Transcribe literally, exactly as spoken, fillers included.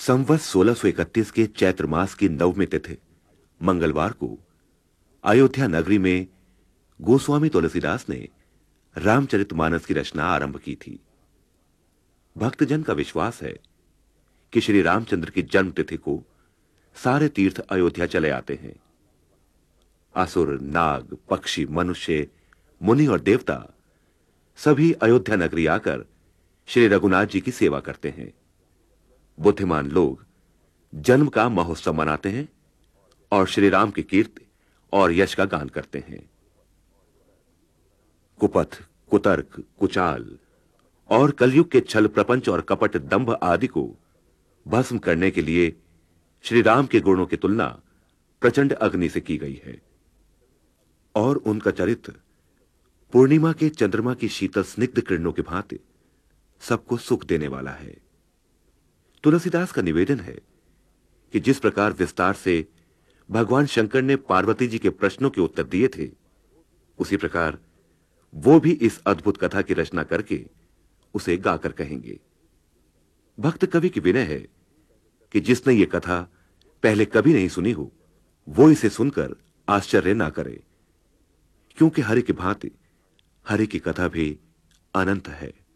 संवत सोलह सौ इकतीस के चैत्र मास की नवमी तिथि मंगलवार को अयोध्या नगरी में गोस्वामी तुलसीदास ने रामचरितमानस की रचना आरंभ की थी। भक्तजन का विश्वास है कि श्री रामचंद्र की जन्म तिथि को सारे तीर्थ अयोध्या चले आते हैं। असुर, नाग, पक्षी, मनुष्य, मुनि और देवता सभी अयोध्या नगरी आकर श्री रघुनाथ जी की सेवा करते हैं। बुद्धिमान लोग जन्म का महोत्सव मनाते हैं और श्री राम की कीर्ति और यश का गान करते हैं। कुपथ, कुतर्क, कुचाल और कलयुग के छल प्रपंच और कपट दंभ आदि को भस्म करने के लिए श्री राम के गुणों की तुलना प्रचंड अग्नि से की गई है और उनका चरित्र पूर्णिमा के चंद्रमा की शीतल स्निग्ध किरणों की भांति सबको सुख देने वाला है। तुलसीदास का निवेदन है कि जिस प्रकार विस्तार से भगवान शंकर ने पार्वती जी के प्रश्नों के उत्तर दिए थे, उसी प्रकार वो भी इस अद्भुत कथा की रचना करके उसे गाकर कहेंगे। भक्त कवि की विनय है कि जिसने ये कथा पहले कभी नहीं सुनी हो, वो इसे सुनकर आश्चर्य ना करे, क्योंकि हरि की भांति हरि की कथा भी अनंत है।